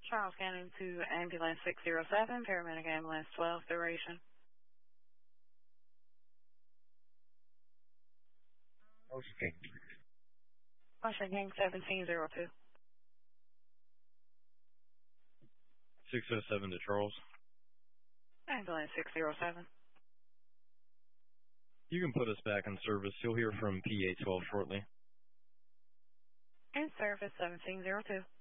Charles County to ambulance 607, paramedic ambulance 12, duration. Okay. Ocean King 1702. 607 to Charles. Ambulance 607. You can put us back in service. You'll hear from PA 12 shortly. In service 1702.